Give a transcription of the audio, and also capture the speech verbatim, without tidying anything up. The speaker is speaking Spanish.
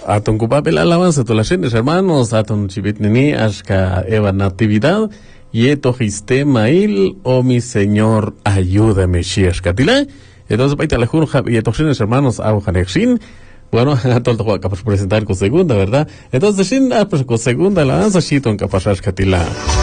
Aton Kupapel alabanza to las hermanos, Aton Chibitnini, Ashka Eva Natividad, Yeto Mail, o mi Señor, ayúdame, Shiashkatila. Entonces, Paita la Jurja, Yeto hermanos, Aujanexin. Bueno, todo lo que presentar con segunda, ¿verdad? Entonces, Shin, pues con segunda alabanza, Shiton Kapashashkatila.